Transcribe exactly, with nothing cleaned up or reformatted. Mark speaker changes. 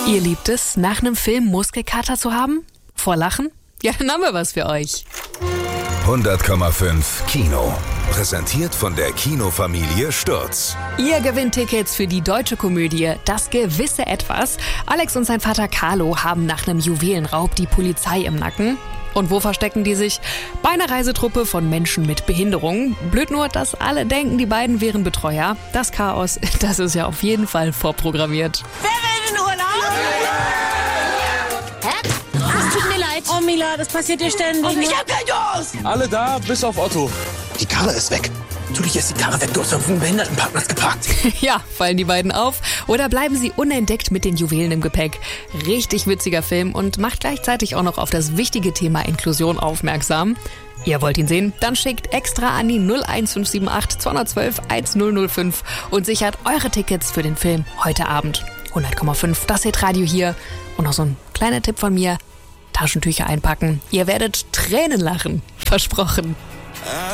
Speaker 1: Ihr liebt es, nach einem Film Muskelkater zu haben? Vor Lachen? Ja, dann haben wir was für euch.
Speaker 2: hundert Komma fünf Kino. Präsentiert von der Kinofamilie Stürz.
Speaker 1: Ihr gewinnt Tickets für die deutsche Komödie Das gewisse Etwas. Alex und sein Vater Carlo haben nach einem Juwelenraub die Polizei im Nacken. Und wo verstecken die sich? Bei einer Reisetruppe von Menschen mit Behinderung. Blöd nur, dass alle denken, die beiden wären Betreuer. Das Chaos, das ist ja auf jeden Fall vorprogrammiert.
Speaker 3: Wer will in Urlaub? Hä? Es tut mir leid. Oh, Mila, das passiert dir ständig. Und ich hab kein Durst.
Speaker 4: Alle da, bis auf Otto.
Speaker 5: Die Karre ist weg. Natürlich ist die Karre weg. Du hast auf dem Behindertenparkplatz geparkt.
Speaker 1: Ja, fallen die beiden auf oder bleiben sie unentdeckt mit den Juwelen im Gepäck? Richtig witziger Film und macht gleichzeitig auch noch auf das wichtige Thema Inklusion aufmerksam. Ihr wollt ihn sehen? Dann schickt extra an die null eins fünf sieben acht zwei eins zwei eins null null fünf und sichert eure Tickets für den Film heute Abend. hundert Komma fünf, das Hitradio hier. Und noch so ein kleiner Tipp von mir. Taschentücher einpacken. Ihr werdet Tränen lachen. Versprochen.